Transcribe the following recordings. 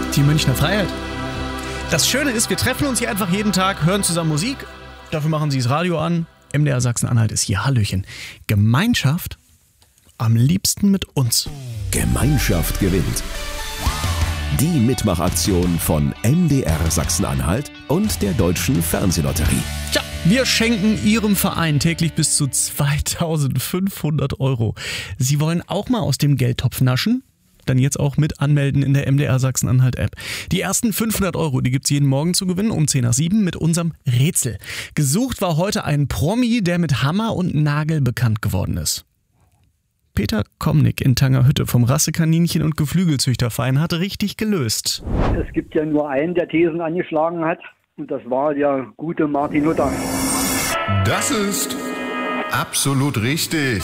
Die Münchner Freiheit. Das Schöne ist, wir treffen uns hier einfach jeden Tag, hören zusammen Musik. Dafür machen Sie das Radio an. MDR Sachsen-Anhalt ist hier. Hallöchen. Gemeinschaft am liebsten mit uns. Gemeinschaft gewinnt. Die Mitmachaktion von MDR Sachsen-Anhalt und der Deutschen Fernsehlotterie. Tja, wir schenken Ihrem Verein täglich bis zu 2.500 €. Sie wollen auch mal aus dem Geldtopf naschen? Dann jetzt auch mit anmelden in der MDR Sachsen-Anhalt App. Die ersten 500 €, die gibt's jeden Morgen zu gewinnen um 10 nach 7 mit unserem Rätsel. Gesucht war heute ein Promi, der mit Hammer und Nagel bekannt geworden ist. Peter Komnick in Tangerhütte vom Rassekaninchen- und Geflügelzüchterverein hatte richtig gelöst. Es gibt ja nur einen, der Thesen angeschlagen hat, und das war der gute Martin Luther. Das ist absolut richtig.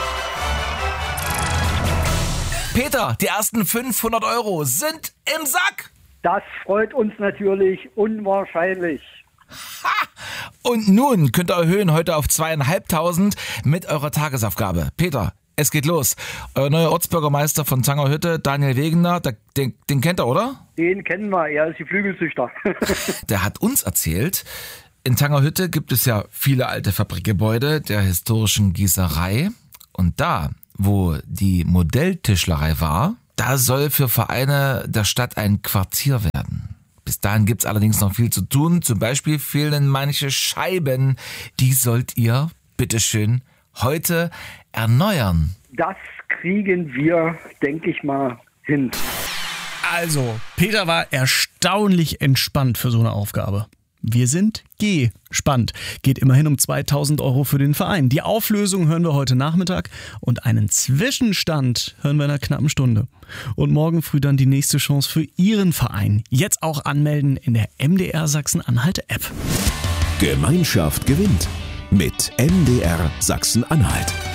Peter, die ersten 500 € sind im Sack. Das freut uns natürlich unwahrscheinlich. Ha! Und nun könnt ihr erhöhen heute auf 2.500 mit eurer Tagesaufgabe. Peter, es geht los. Euer neuer Ortsbürgermeister von Tangerhütte, Daniel Wegener, den kennt ihr, oder? Den kennen wir, er ist die Flügelzüchter. Der hat uns erzählt, in Tangerhütte gibt es ja viele alte Fabrikgebäude der historischen Gießerei. Und da, wo die Modelltischlerei war, da soll für Vereine der Stadt ein Quartier werden. Bis dahin gibt's allerdings noch viel zu tun. Zum Beispiel fehlen manche Scheiben. Die sollt ihr, bitteschön, heute erneuern. Das kriegen wir, denke ich mal, hin. Also, Peter war erstaunlich entspannt für so eine Aufgabe. Wir sind gespannt. Geht immerhin um 2.000 € für den Verein. Die Auflösung hören wir heute Nachmittag und einen Zwischenstand hören wir in einer knappen Stunde. Und morgen früh dann die nächste Chance für Ihren Verein. Jetzt auch anmelden in der MDR Sachsen-Anhalt App. Gemeinschaft gewinnt mit MDR Sachsen-Anhalt.